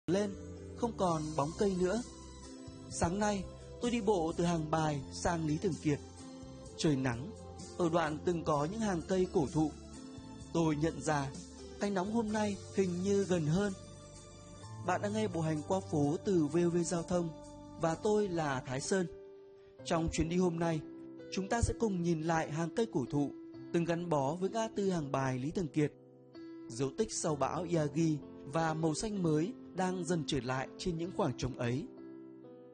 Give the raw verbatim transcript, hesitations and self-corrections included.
lên, không còn bóng cây nữa. Sáng nay, tôi đi bộ từ Hàng Bài sang Lý Thường Kiệt. Trời nắng, ở đoạn từng có những hàng cây cổ thụ. Tôi nhận ra, cái nóng hôm nay hình như gần hơn. Bạn đang nghe bộ hành qua phố từ vê o vê Giao thông, và tôi là Thái Sơn. Trong chuyến đi hôm nay, chúng ta sẽ cùng nhìn lại hàng cây cổ thụ từng gắn bó với ngã tư Hàng Bài Lý Thường Kiệt. Dấu tích sau bão Yagi và màu xanh mới đang dần trở lại trên những khoảng trống ấy.